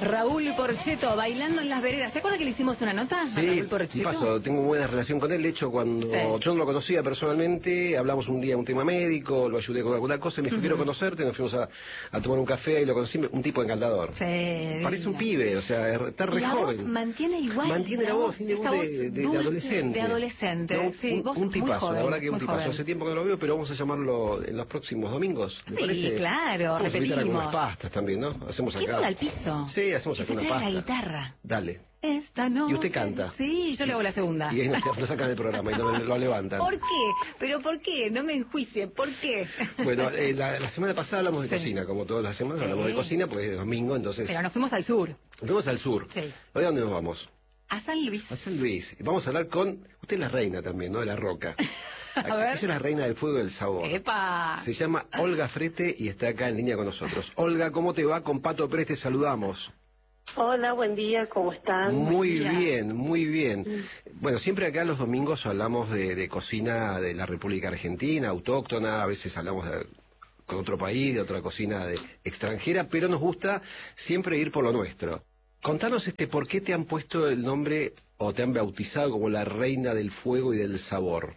Raúl Porchetto, bailando en las veredas. ¿Se acuerda que le hicimos una nota a Raúl Porchetto? Sí, paso, tengo buena relación con él. De hecho, cuando yo no lo conocía personalmente, hablamos un día un tema médico, lo ayudé con alguna cosa, y me dijo, quiero conocerte, nos fuimos a tomar un café y lo conocí, un tipo encantador. Sí, parece un pibe, o sea, está re joven. Mantiene igual. Mantiene la voz, tiene voz de adolescente. De adolescente, no, sí, un tipazo, joven, la verdad que un tipazo. Joven. Hace tiempo que no lo veo, pero vamos a llamarlo en los próximos domingos. ¿Me parece? Claro, vamos repetimos. A algunas pastas también, ¿no? Hacemos acá. ¿Quién al piso? Sí, hacemos acá una pasta. la guitarra. Dale. Esta noche. Y usted canta. Sí, yo le hago la segunda. Y ahí lo sacan del programa y lo levantan. ¿Por qué? ¿Pero por qué? No me enjuicien. ¿Por qué? Bueno, la semana pasada hablamos de cocina, como todas las semanas hablamos de cocina, porque es domingo, entonces... Pero nos fuimos al sur. Nos fuimos al sur. Sí. ¿Hoy a dónde nos vamos? A San Luis. A San Luis. Vamos a hablar con... Usted es la reina también, ¿no? De la roca. A ver. Ella es la reina del fuego y del sabor. ¡Epa! Se llama Olga Frete y está acá en línea con nosotros. Olga, ¿cómo te va? Con Pato Pérez te saludamos. Hola, buen día, ¿cómo están? Muy bien, muy bien. Bueno, siempre acá los domingos hablamos de cocina de la República Argentina, autóctona, a veces hablamos con otro país, de otra cocina extranjera, pero nos gusta siempre ir por lo nuestro. Contanos por qué te han puesto el nombre o te han bautizado como la reina del fuego y del sabor.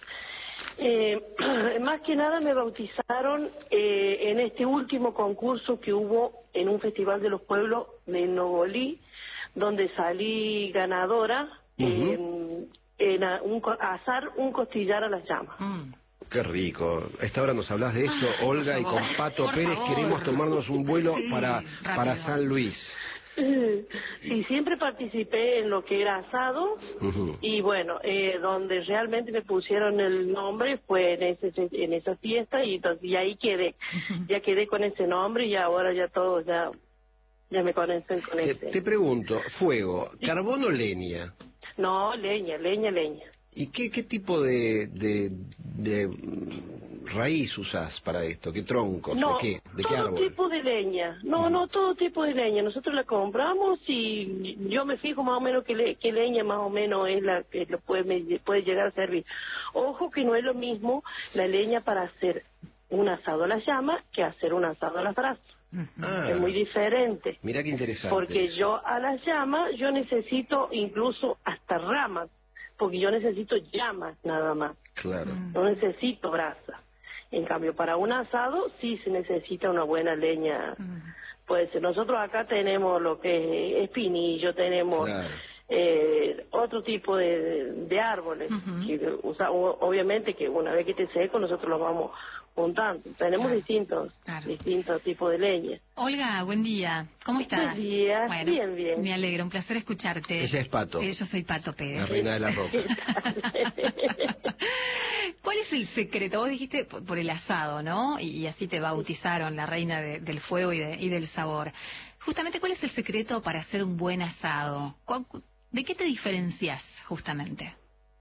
Más que nada me bautizaron en este último concurso que hubo en un festival de los pueblos de Nogolí, donde salí ganadora en asar un costillar a las llamas. Qué rico. A esta hora nos hablas de esto, Olga, y con Pato Pérez queremos tomarnos un vuelo para San Luis. Sí, siempre participé en lo que era asado y bueno, donde realmente me pusieron el nombre fue en esa fiesta y ahí quedé, ya quedé con ese nombre y ahora ya todos ya me conocen con ese. Te pregunto, fuego, ¿carbón o leña? No, leña. ¿Y qué tipo de raíz usás para esto? ¿Qué troncos? No, ¿De qué todo árbol? tipo de leña. No, todo tipo de leña. Nosotros la compramos y yo me fijo más o menos qué leña más o menos es la que puede llegar a servir. Ojo que no es lo mismo la leña para hacer un asado a la llama que hacer un asado a las brasas. Es muy diferente. Mira qué interesante. Porque eso. yo a la llama yo necesito incluso hasta ramas, porque yo necesito llamas nada más. Claro. No necesito brasa. En cambio, para un asado sí se necesita una buena leña. Pues nosotros acá tenemos lo que es espinillo, tenemos otro tipo de árboles. Que obviamente que una vez que esté seco nosotros los vamos juntando. Tenemos distintos tipos de leña. Olga, buen día. ¿Cómo estás? Buen día, bueno, bien. Me alegro, un placer escucharte. Ella es Pato. Yo soy Pato Pérez. La reina de la roca. ¿Cuál es el secreto? Vos dijiste por el asado, ¿no? Y así te bautizaron, la reina del fuego y del sabor. Justamente, ¿cuál es el secreto para hacer un buen asado? ¿De qué te diferencias, justamente?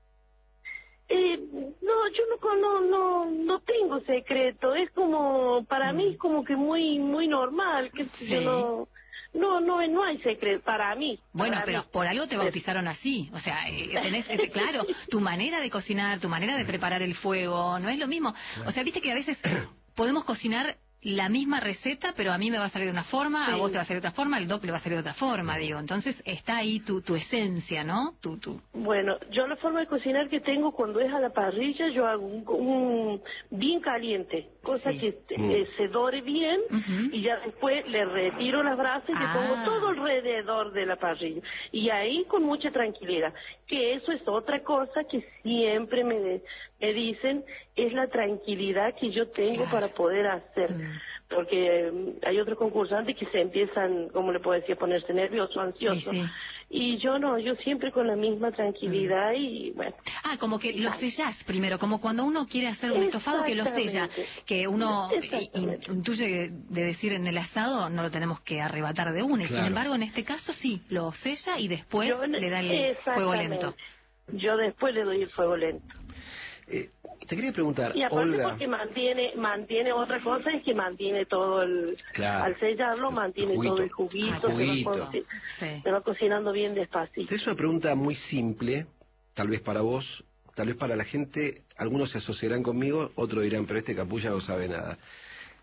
No, yo no tengo secreto. Es como, para mí es como que muy normal. Que no hay secreto para mí. Bueno, pero por algo te bautizaron así. O sea, tenés, claro, tu manera de cocinar, tu manera de preparar el fuego, no es lo mismo. O sea, viste que a veces podemos cocinar la misma receta, pero a mí me va a salir de una forma, a vos te va a salir de otra forma, al doc le va a salir de otra forma, digo. Entonces está ahí tu esencia, ¿no? Bueno, yo la forma de cocinar que tengo cuando es a la parrilla, yo hago un bien caliente, cosa que se dore bien, y ya después le retiro las brasas y le pongo todo alrededor de la parrilla. Y ahí con mucha tranquilidad, que eso es otra cosa que siempre me dicen, es la tranquilidad que yo tengo para poder hacer. Porque hay otros concursantes que se empiezan, ¿cómo le puedo decir?, a ponerse nervioso, ansioso. Y yo no, yo siempre con la misma tranquilidad y bueno. Como que lo sellás primero, como cuando uno quiere hacer un estofado que lo sella, que uno intuye de decir en el asado no lo tenemos que arrebatar de una, y sin embargo en este caso sí, lo sella y después le da el fuego lento. Yo después le doy el fuego lento. Te quería preguntar, y aparte Olga, porque mantiene otra cosa, es que mantiene todo al sellarlo, mantiene todo el juguito. Se va cocinando bien despacio. Es una pregunta muy simple, tal vez para vos, tal vez para la gente, algunos se asociarán conmigo, otros dirán, pero este capullo no sabe nada.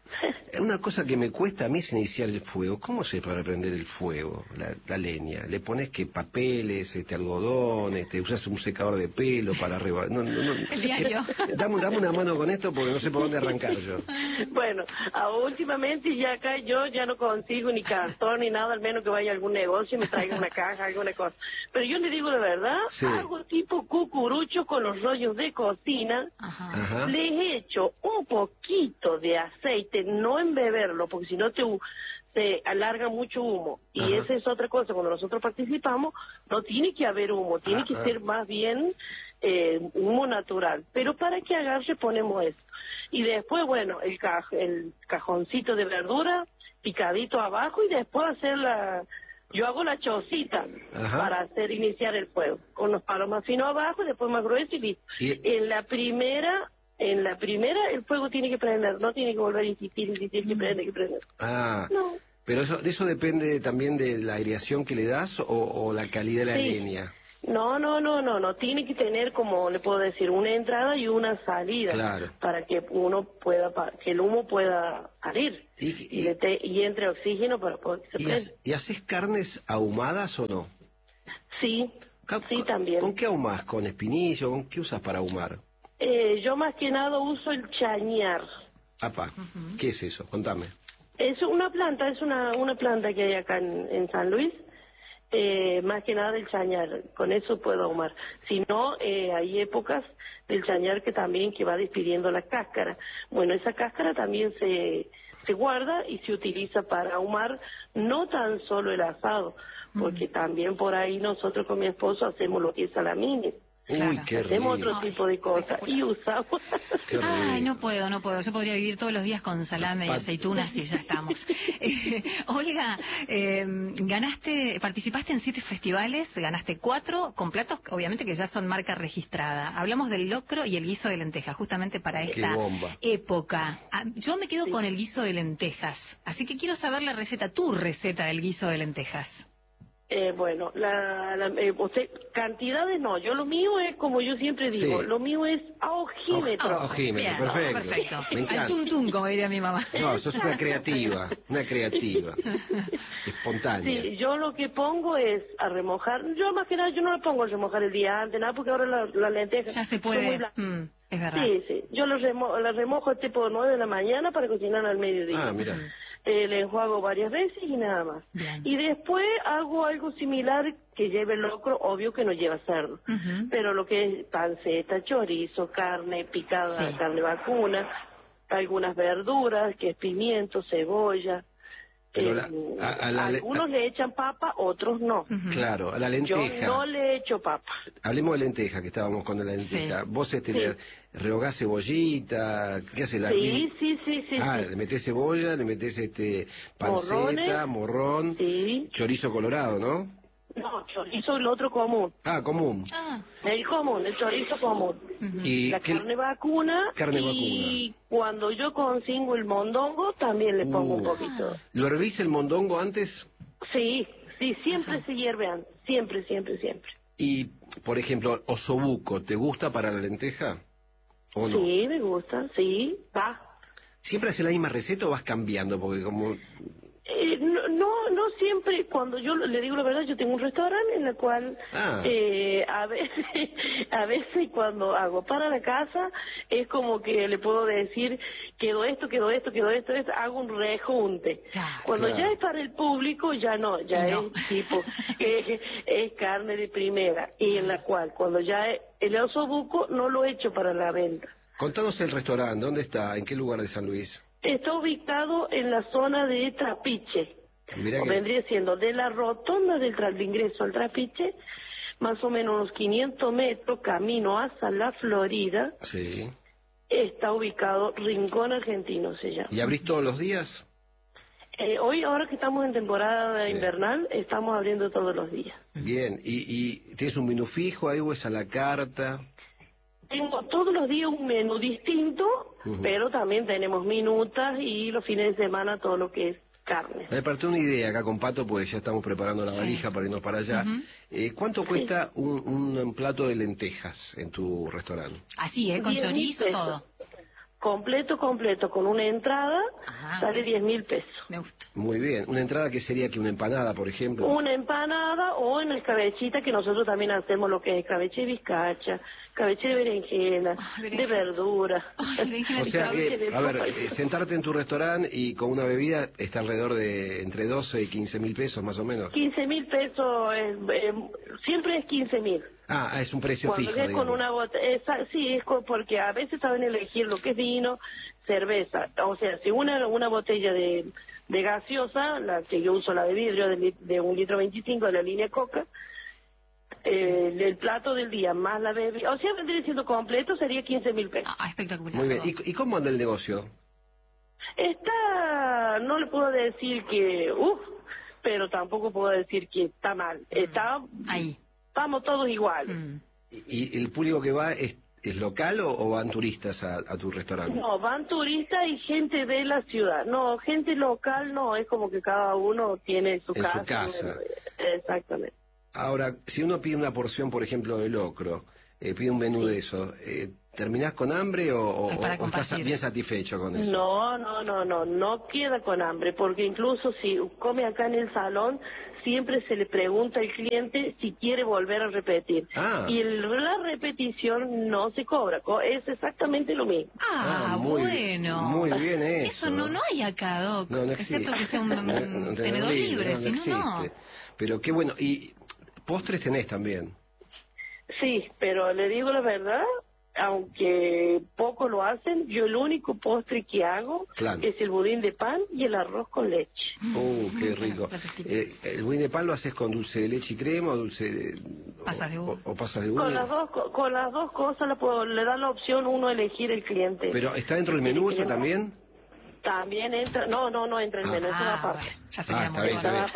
Una cosa que me cuesta a mí es iniciar el fuego. ¿Cómo se para prender el fuego, la leña? ¿Le pones que papeles, algodón, usas un secador de pelo para arriba? El diario. Dame una mano con esto porque no sé por dónde arrancar yo. Bueno, últimamente ya acá yo ya no consigo ni cartón ni nada, al menos que vaya a algún negocio y me traiga una caja, alguna cosa. Pero yo le digo la verdad, Sí. hago tipo cucurucho con los rollos de cocina. Ajá. Les echo un poquito de aceite, no embeberlo, porque si no te alarga mucho humo. Y Ajá. esa es otra cosa, cuando nosotros participamos, no tiene que haber humo, tiene que ser más bien humo natural. Pero para que agarre ponemos eso. Y después, bueno, el cajoncito de verdura picadito abajo y después yo hago la chocita. Ajá. Para iniciar el fuego, con los palos más finos abajo y después más gruesos y listo. En la primera el fuego tiene que prender, no tiene que volver a insistir, que prender. No. Pero eso depende también de la aireación que le das o la calidad de la leña. No, tiene que tener, como le puedo decir, una entrada y una salida. Claro. Para que que el humo pueda salir y entre oxígeno para poder que se prenda. ¿Y haces carnes ahumadas o no? Sí, sí también. ¿Con qué ahumás? ¿Con espinillo? ¿Con qué usas para ahumar? Yo más que nada uso el chañar. Apa, ¿qué es eso? Contame. Es una planta, una planta que hay acá en San Luis. Más que nada del chañar, con eso puedo ahumar. Si no, hay épocas del chañar que va despidiendo la cáscara. Bueno, esa cáscara también se guarda y se utiliza para ahumar no tan solo el asado, porque también por ahí nosotros con mi esposo hacemos lo que es salamines. Uy, qué rico. Hacemos otro tipo de cosas y usamos. Ay, no puedo. Yo podría vivir todos los días con salame y aceitunas y ya estamos. Olga, participaste en 7 festivales, ganaste 4 con platos, obviamente que ya son marca registrada. Hablamos del locro y el guiso de lentejas, justamente para esta época. Yo me quedo con el guiso de lentejas, así que quiero saber tu receta del guiso de lentejas. Bueno, cantidades no, lo mío es como yo siempre digo, lo mío es a ojímetro. Ojímetro, perfecto. Me encanta. Al tuntún, como diría mi mamá. No, sos una creativa, espontánea. Sí, yo lo que pongo es a remojar, yo más que nada yo no le pongo a remojar el día antes, nada, porque ahora la lenteja ya se puede, es verdad. Sí, yo la remojo tipo 9 de la mañana para cocinar al mediodía. Mira. Le enjuago varias veces y nada más. Bien. Y después hago algo similar que lleve locro, obvio que no lleva cerdo, pero lo que es panceta, chorizo, carne picada, carne vacuna, algunas verduras, que es pimiento, cebolla. Algunos le echan papa, otros no. Claro, a la lenteja. Yo no le echo papa. Hablemos de lenteja, que estábamos con la lenteja. Sí. Vos le rehogás cebollita, ¿qué hace la Sí. le metés cebolla, le metés panceta, morrón, chorizo colorado, ¿no? No, chorizo el otro común. Común. El chorizo común. Y la carne vacuna. Y cuando yo consigo el mondongo, también le pongo un poquito. ¿Lo hervís el mondongo antes? Sí, siempre se hierve antes. Siempre. Y, por ejemplo, osobuco, ¿te gusta para la lenteja? ¿O no? Sí, me gusta, sí, va. ¿Siempre haces la misma receta o vas cambiando? Porque como... No siempre, cuando yo le digo la verdad, yo tengo un restaurante en el cual a veces cuando hago para la casa es como que le puedo decir quedó esto, hago un rejunte. Cuando ya es para el público ya no, es tipo es carne de primera y en la cual cuando ya el osobuco no lo echo para la venta. Contanos el restaurante, ¿dónde está? ¿En qué lugar de San Luis? Está ubicado en la zona de Trapiche. Vendría siendo de la rotonda del ingreso al Trapiche, más o menos unos 500 metros, camino hacia la Florida. Sí. Está ubicado Rincón Argentino, se llama. ¿Y abrís todos los días? Hoy, ahora que estamos en temporada invernal, estamos abriendo todos los días. Bien, ¿y tienes un menú fijo ahí o es a la carta? Tengo todos los días un menú distinto, pero también tenemos minutas y los fines de semana todo lo que es carne. Me partí una idea acá con Pato, porque ya estamos preparando la valija para irnos para allá. ¿Cuánto cuesta un plato de lentejas en tu restaurante? Así, con chorizo, todo. completo, con una entrada, sale 10.000 pesos. Me gusta. Muy bien. ¿Una entrada que sería que una empanada, por ejemplo? Una empanada o en el escabechita, que nosotros también hacemos lo que es escabeche de bizcacha, escabeche de berenjena, de verdura. O sea que, a ver, sentarte en tu restaurante y con una bebida está alrededor de entre 12 y 15.000 pesos más o menos. 15.000 pesos, siempre es 15.000. Ah, es un precio Cuando fijo, es con digamos. una botella, sí, porque a veces saben elegir lo que es vino, cerveza. O sea, si una botella de gaseosa, la que yo uso, la de vidrio de 1,25 litros de la línea Coca, el plato del día más la bebida, o sea, vendría siendo completo, sería 15.000 pesos. Ah, espectacular. Muy bien. ¿Y cómo anda el negocio? No le puedo decir que, pero tampoco puedo decir que está mal. Está ahí. Estamos todos iguales. ¿Y el público que va es local o van turistas a tu restaurante? No, van turistas y gente de la ciudad. No, gente local no, es como que cada uno tiene su casa. En su casa. Bueno, exactamente. Ahora, si uno pide una porción, por ejemplo, de locro, pide un menú de eso, ¿terminás con hambre o estás bien satisfecho con eso? No queda con hambre, porque incluso si come acá en el salón, siempre se le pregunta al cliente si quiere volver a repetir. Y la repetición no se cobra, es exactamente lo mismo. Bueno. Muy bien eso. No hay acá, Doc. No existe. Excepto que sea un tenedor libre, si no. Pero qué bueno. ¿Y postres tenés también? Sí, pero le digo la verdad, aunque poco lo hacen, yo el único postre que hago es el budín de pan y el arroz con leche. Qué rico. ¿El budín de pan lo haces con dulce de leche y crema o pasas de uva? O pasas de uva? Con las dos cosas le da la opción uno a elegir el cliente. ¿Pero está dentro del menú eso también? También entra, no entra el menú, eso va aparte. Bueno, ya sería muy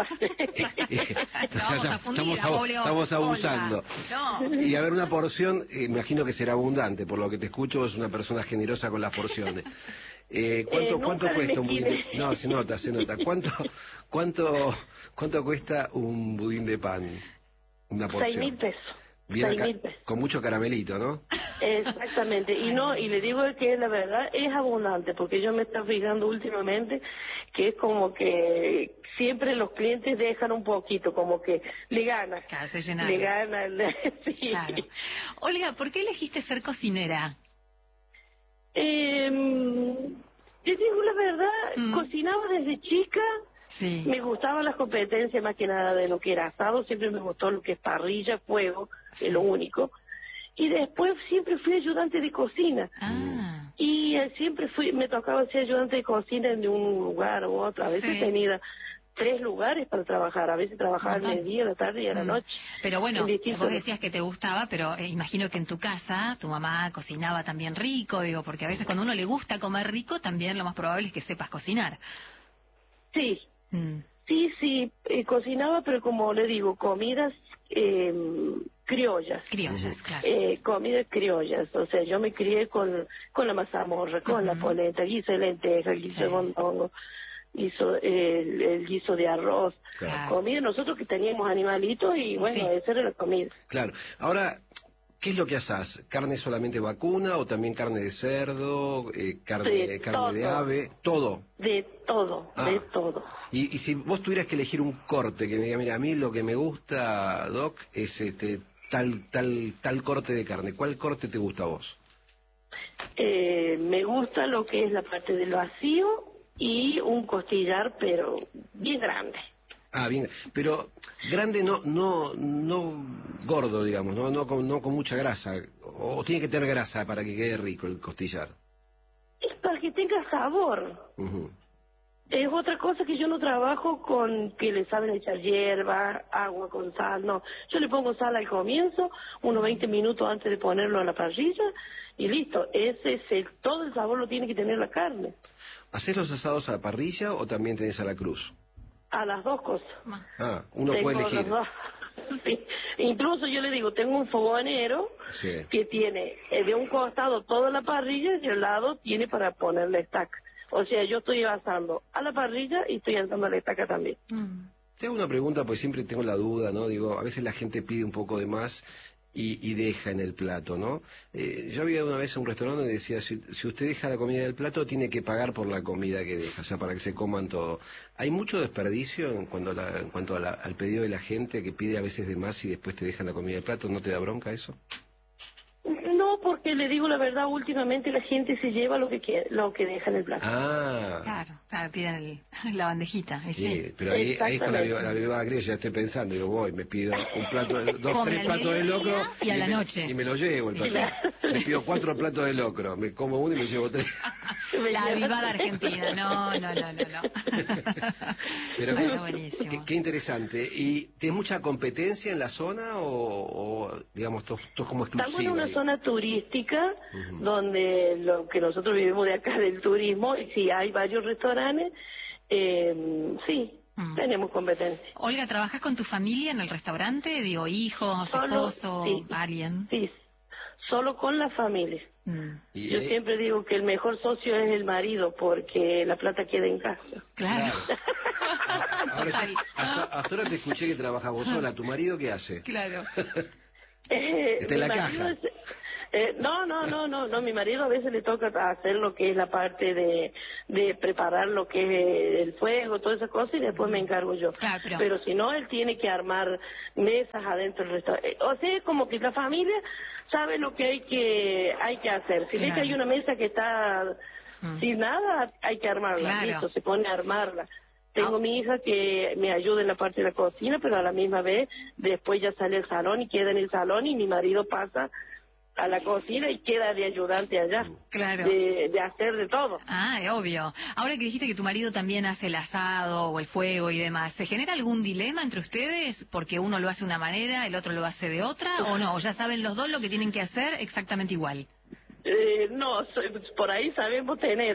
Estamos abusando. No. Y a ver, una porción, imagino que será abundante, por lo que te escucho, es una persona generosa con las porciones. ¿Cuánto cuesta un budín de pan? No, se nota. ¿Cuánto cuesta un budín de pan? Una porción. 6.000 pesos. Bien acá, con mucho caramelito, ¿no? Exactamente, y le digo que la verdad es abundante, porque yo me estoy fijando últimamente que es como que siempre los clientes dejan un poquito, como que le gana. Claro, se llena. Le gana, sí. Claro. Olga, ¿por qué elegiste ser cocinera? Yo digo la verdad, cocinaba desde chica. Sí. Me gustaban las competencias más que nada de lo que era asado, siempre me gustó lo que es parrilla, fuego, es lo único. Y después siempre fui ayudante de cocina. Y siempre me tocaba ser ayudante de cocina en un lugar u otro. A veces tenía 3 lugares para trabajar, a veces trabajaba al mediodía, a la tarde y a la noche. Pero bueno, vos decías que te gustaba, pero imagino que en tu casa tu mamá cocinaba también rico, digo, porque a veces cuando a uno le gusta comer rico, también lo más probable es que sepas cocinar. Sí. Sí, cocinaba, pero como le digo, comidas criollas. Criollas, claro. Comidas criollas, o sea, yo me crié con la mazamorra, con la polenta, guiso de lenteja, guiso de mondongo, el guiso de arroz. Comida, nosotros que teníamos animalitos y bueno, esa era la comida. Claro. Ahora, ¿qué es lo que asás? ¿Carne solamente vacuna o también carne de cerdo, carne de ave? Todo. De todo, de todo. Y si vos tuvieras que elegir un corte que me diga, mira, a mí lo que me gusta, Doc, es tal corte de carne. ¿Cuál corte te gusta a vos? Me gusta lo que es la parte del vacío y un costillar, pero bien grande. Bien, pero grande no gordo, digamos, no con mucha grasa, o tiene que tener grasa para que quede rico el costillar. Es para que tenga sabor. Es otra cosa que yo no trabajo con que le saben echar hierba, agua con sal, no. Yo le pongo sal al comienzo, unos 20 minutos antes de ponerlo a la parrilla, y listo. Todo el sabor lo tiene que tener la carne. ¿Hacés los asados a la parrilla o también tenés a la cruz? A las dos cosas. Uno puede elegir. Sí. Incluso yo le digo, tengo un fogonero que tiene de un costado toda la parrilla y al lado tiene para poner la estaca. O sea, yo estoy asando a la parrilla y estoy asando a la estaca también. Te hago una pregunta, pues siempre tengo la duda, ¿no? Digo, a veces la gente pide un poco de más y deja en el plato, ¿no? Yo había una vez en un restaurante donde decía, si usted deja la comida del plato, tiene que pagar por la comida que deja, o sea, para que se coman todo. ¿Hay mucho desperdicio en cuanto al pedido de la gente que pide a veces de más y después te dejan la comida del plato? ¿No te da bronca eso? No, porque le digo la verdad, últimamente la gente se lleva lo que deja en el plato. Claro, piden la bandejita. Sí, pero ahí está la viuda griega, ya estoy pensando, digo, me pido un plato, tres platos de locro y a la noche. Y me lo llevo el plato. Me pido 4 platos de locro, me como uno y me llevo 3. La avivada argentina, no. Pero bueno, buenísimo. Qué interesante. ¿Y tienes mucha competencia en la zona o digamos, esto es como exclusivo? Estamos en una zona turística donde lo que nosotros vivimos de acá del turismo, y sí hay varios restaurantes, sí, tenemos competencia. Olga, ¿trabajas con tu familia en el restaurante? Digo, hijos, esposo, sí, alguien. Sí, solo con la familia. Yo siempre digo que el mejor socio es el marido porque la plata queda en casa. Claro. Hasta ahora te escuché que trabajas vos sola. ¿Tu marido qué hace? Claro. Está en la caja. No, mi marido a veces le toca hacer lo que es la parte de preparar lo que es el fuego, todas esas cosas, y después me encargo yo. Claro, pero si no, él tiene que armar mesas adentro del restaurante. O sea, es como que la familia sabe lo que hay que hacer. Si ve que hay una mesa que está sin nada, hay que armarla. Listo, se pone a armarla. Tengo mi hija que me ayuda en la parte de la cocina, pero a la misma vez después ya sale al salón y queda en el salón, y mi marido pasa a la cocina y queda de ayudante allá. Claro. De hacer de todo. Obvio. Ahora que dijiste que tu marido también hace el asado o el fuego y demás, ¿se genera algún dilema entre ustedes? Porque uno lo hace de una manera, el otro lo hace de otra, ¿o no? ¿O ya saben los dos lo que tienen que hacer exactamente igual? No, por ahí sabemos tener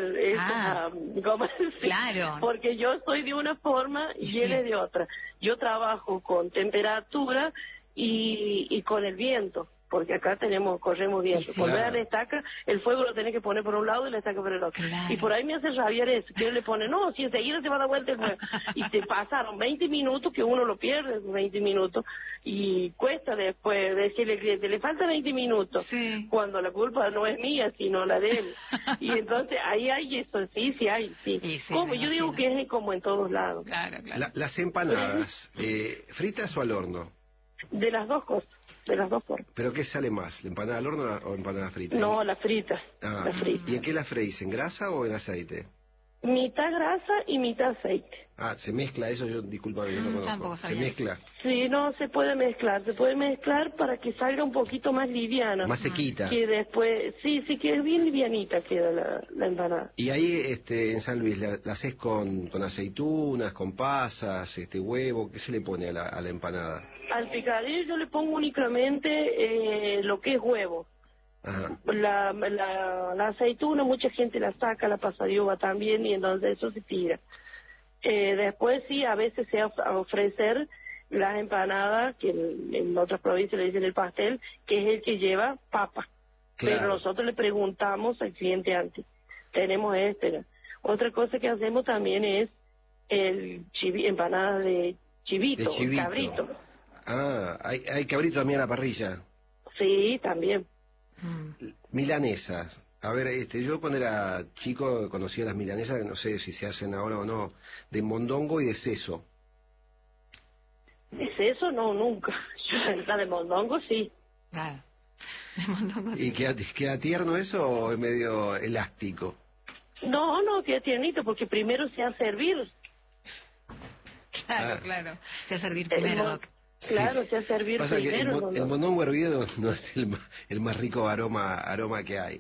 claro. Porque yo soy de una forma y él es de otra. Yo trabajo con temperatura y con el viento, porque acá corremos viento. Cuando la estaca, el fuego lo tenés que poner por un lado y la estaca por el otro. Claro. Y por ahí me hace rabiar eso, que él le pone, no, si enseguida se va a dar vuelta el fuego. Y te pasaron 20 minutos, que uno lo pierde, 20 minutos, y cuesta después decirle al cliente, le falta 20 minutos, cuando la culpa no es mía, sino la de él. Y entonces ahí hay eso, sí hay. Como yo digo que es como en todos lados. Claro. Las empanadas, ¿fritas o al horno? De las dos cosas. De las dos formas. ¿Pero qué sale más? ¿La empanada al horno o empanada frita? No, la frita. La frita. ¿Y en qué la freís? ¿En grasa o en aceite? Mitad grasa y mitad aceite. ¿Se mezcla eso? Yo, disculpa, yo no conozco. ¿Se mezcla? Sí, no, se puede mezclar para que salga un poquito más liviana. Más sequita. Que después, sí, que es bien livianita queda la empanada. Y ahí, en San Luis, ¿la haces con aceitunas, con pasas, huevo? ¿Qué se le pone a la empanada? Al picadillo yo le pongo únicamente lo que es huevo. La aceituna mucha gente la saca, la pasa de uva también, y entonces eso se tira. Después sí, a veces se ofrecer las empanadas, que en otras provincias le dicen el pastel, que es el que lleva papa. Claro. Pero nosotros le preguntamos al cliente antes, tenemos Otra cosa que hacemos también es empanadas de chivito, cabrito. Hay cabrito también a la parrilla. Sí, también. Milanesas. A ver, yo cuando era chico conocía las milanesas, no sé si se hacen ahora o no, de mondongo y de seso. ¿De seso? No, nunca. La de mondongo sí. Claro. De mondongo sí. ¿Y queda tierno eso o es medio elástico? No, queda tiernito porque primero se hace hervir. Claro. Se hace hervir primero, Doc. Claro, se hace hervir primero. El mondongo hervido no es el más rico aroma que hay.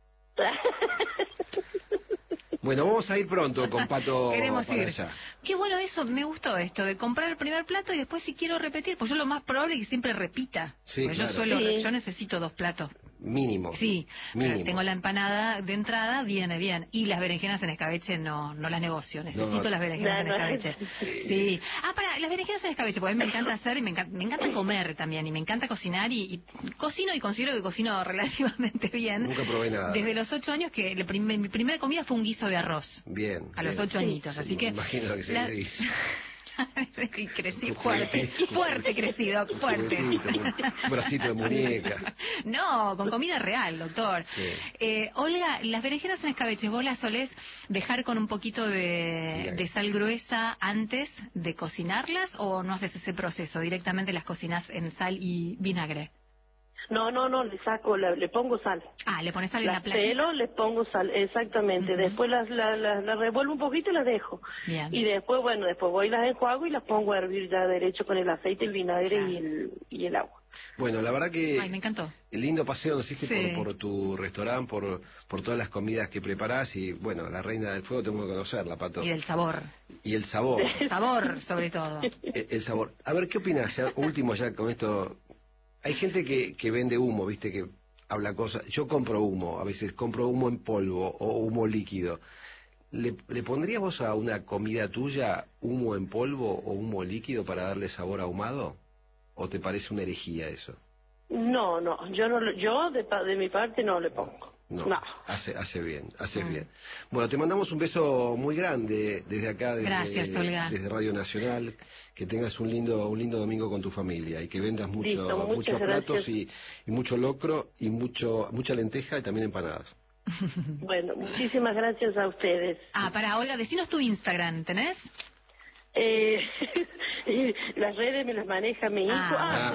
Bueno, vamos a ir pronto con Pato. Queremos para ir. allá. Qué bueno eso, me gustó esto, de comprar el primer plato y después si quiero repetir, pues yo lo más probable es que siempre repita. Sí, claro. Yo necesito 2 platos. Mínimo. Sí, mínimo. Tengo la empanada de entrada, viene bien. Y las berenjenas en escabeche no las negocio. Necesito las berenjenas en escabeche. Sí. Las berenjenas en escabeche, porque a mí me encanta hacer y me encanta comer también. Y me encanta cocinar y cocino y considero que cocino relativamente bien. Nunca probé nada. Desde los 8 años que mi primera comida fue un guiso de arroz. Bien. A los 8 añitos, así que... Me imagino que se dice. Y crecí fuerte, fuerte crecido, fuerte. Un bracito de muñeca. No, con comida real, doctor. Sí. Olga, las berenjenas en escabeche, ¿vos las solés dejar con un poquito de sal gruesa antes de cocinarlas o no haces ese proceso? ¿Directamente las cocinas en sal y vinagre? No, le saco, le pongo sal. Ah, le pones sal en la platita. Pelo, les pongo sal, exactamente. Después las revuelvo un poquito y las dejo. Bien. Y después, bueno, después voy y las enjuago y las pongo a hervir ya derecho con el aceite, el vinagre Claro. y el agua. Bueno, la verdad que... Ay, me encantó. El lindo paseo nos hiciste Sí. por tu restaurante, por todas las comidas que preparás y, bueno, la Reina del Fuego tengo que conocerla, Pato. Y del sabor. Y el sabor. El sabor, sobre todo. El sabor. A ver, ¿qué opinás? Ya, último ya con esto... Hay gente que vende humo, viste, que habla cosas. Yo compro humo, a veces compro humo en polvo o humo líquido. ¿Le pondrías vos a una comida tuya humo en polvo o humo líquido para darle sabor ahumado? ¿O te parece una herejía eso? No, yo de mi parte no le pongo. No, No. hace bien, haces bien. Bueno, te mandamos un beso muy grande desde acá, Gracias, Olga. desde Radio Nacional. Que tengas un lindo domingo con tu familia y que vendas Listo, muchos platos gracias. y mucho locro y mucha lenteja y también empanadas. Bueno, muchísimas gracias a ustedes. Ah, para Olga, decinos tu Instagram, ¿tenés? Las redes me las maneja mi hijo. Ah,